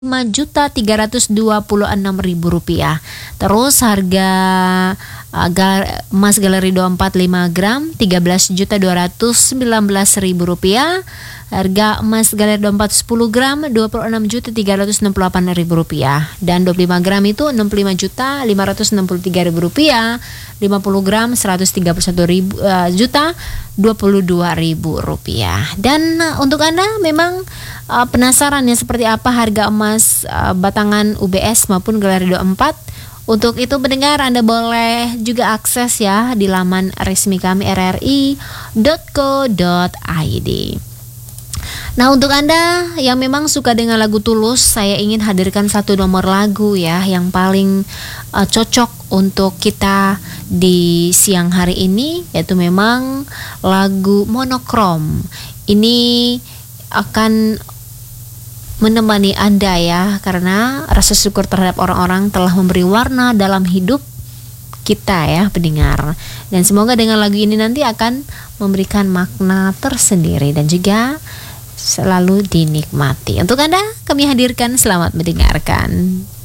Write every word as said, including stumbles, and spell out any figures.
lima juta tiga ratus dua puluh enam ribu rupiah. Terus harga uh, gal- emas galeri dua puluh empat lima gram tiga belas juta dua ratus sembilan belas ribu rupiah. Harga emas galeri dua puluh empat sepuluh gram dua puluh enam juta tiga ratus enam puluh delapan ribu rupiah. Dan dua puluh lima gram itu enam puluh lima juta lima ratus enam puluh tiga ribu rupiah. lima puluh gram seratus tiga puluh satu ribu, uh, juta dua puluh dua ribu rupiah. Dan uh, untuk Anda memang uh, penasaran ya seperti apa harga emas uh, batangan U B S maupun galeri dua puluh empat. Untuk itu pendengar, Anda boleh juga akses ya di laman resmi kami r r i dot co dot i d. Nah, untuk Anda yang memang suka dengan lagu Tulus, saya ingin hadirkan satu nomor lagu ya yang paling uh, cocok untuk kita di siang hari ini, yaitu memang lagu Monokrom. Ini akan menemani Anda ya, karena rasa syukur terhadap orang-orang telah memberi warna dalam hidup kita ya pendengar. Dan semoga dengan lagu ini nanti akan memberikan makna tersendiri dan juga selalu dinikmati. Untuk Anda kami hadirkan, selamat mendengarkan.